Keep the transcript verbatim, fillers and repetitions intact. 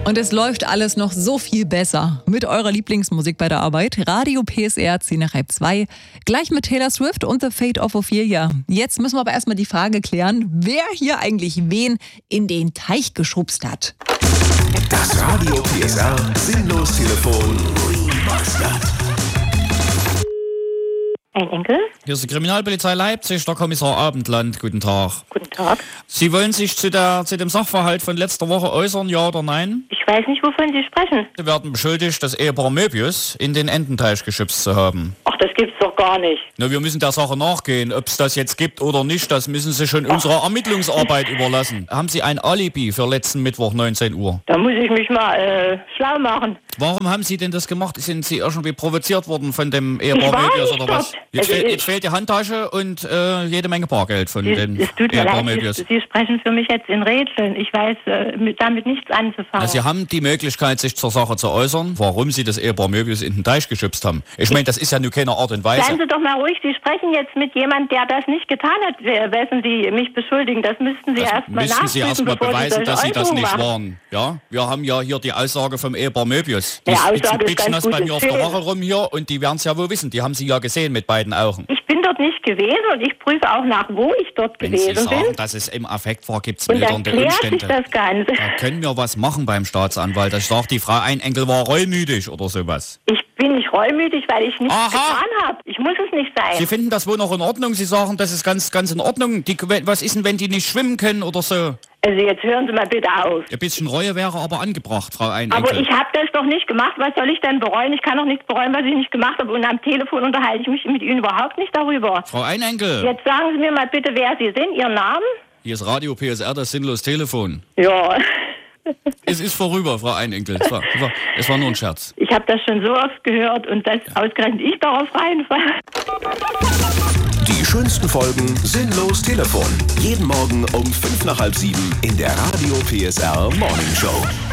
Und es läuft alles noch so viel besser mit eurer Lieblingsmusik bei der Arbeit. Radio P S R zehn nach halb zwei. Gleich mit Taylor Swift und The Fate of Ophelia. Jetzt müssen wir aber erstmal die Frage klären, wer hier eigentlich wen in den Teich geschubst hat. Das Radio P S R Sinnlos-Telefon Remastered. Ein Enkel? Hier ist die Kriminalpolizei Leipzig, der Kommissar Abendland. Guten Tag. Guten Tag. Sie wollen sich zu, der, zu dem Sachverhalt von letzter Woche äußern, ja oder nein? Ich weiß nicht, wovon Sie sprechen. Sie werden beschuldigt, das Ehepaar Möbius in den Ententeich geschubst zu haben. Ach, das gibt's doch gar nicht. Na, wir müssen der Sache nachgehen. Ob es das jetzt gibt oder nicht, das müssen Sie schon unserer Ermittlungsarbeit überlassen. Haben Sie ein Alibi für letzten Mittwoch neunzehn Uhr? Da muss ich mich mal äh, schlau machen. Warum haben Sie denn das gemacht? Sind Sie irgendwie provoziert worden von dem Ich Ehepaar war Möbius nicht oder was? dort. Jetzt, Also fehlt, ich- jetzt fehlt die Handtasche und äh, jede Menge Bargeld von Sie, dem es tut mir Ehepaar leid, Möbius. Sie, Sie sprechen für mich jetzt in Rätseln. Ich weiß äh, mit, damit nichts anzufangen. Also Sie haben die Möglichkeit, sich zur Sache zu äußern, warum Sie das Ehepaar Möbius in den Teich geschubst haben. Ich meine, das ist ja nur keine Art und Weise. Seien Sie doch mal ruhig, Sie sprechen jetzt mit jemandem, der das nicht getan hat. Wer- Wessen Sie mich beschuldigen, das müssten Sie Das erst mal müssen Sie nachprüfen, erst mal bevor beweisen, solche dass Sie das Äußerungen nicht machen. waren. Ja, wir haben ja hier die Aussage vom Ehepaar Möbius. Die Ja, Aussage ist bitchen ganz das bei gut mir auf der erzählt. Woche rum hier und die werden es ja wohl wissen. Die haben Sie ja gesehen mit beiden Augen. Ich bin dort nicht gewesen und ich prüfe auch nach, wo ich dort Wenn Sie gewesen sagen, bin. dass es im Affekt war, gibt es Und dann mildernde klärt sich Umstände. das Ganze. Da können wir was machen beim Staatsanwalt. Ich sage, die Frau Einenkel war reumütig oder sowas. Ich bin nicht reumütig, weil ich nichts Aha. getan habe. Ich muss es nicht sein. Sie finden das wohl noch in Ordnung? Sie sagen, das ist ganz, ganz in Ordnung. Die, was ist denn, wenn die nicht schwimmen können oder so? Also jetzt hören Sie mal bitte auf. Ein bisschen Reue wäre aber angebracht, Frau Einenkel. Aber ich habe das doch nicht gemacht. Was soll ich denn bereuen? Ich kann doch nichts bereuen, was ich nicht gemacht habe. Und am Telefon unterhalte ich mich mit Ihnen überhaupt nicht darüber. Frau Einenkel, Jetzt sagen Sie mir mal bitte, wer Sie sind, Ihren Namen? hier ist Radio P S R, das sinnlos Telefon. Ja, Es ist vorüber, Frau Einenkel. Es war, es war, es war nur ein Scherz. ich habe das schon so oft gehört und dass ausgerechnet ich darauf reinfalle. Die schönsten Folgen Sinnlos Telefon. Jeden Morgen um fünf nach halb sieben in der Radio P S R Morning Show.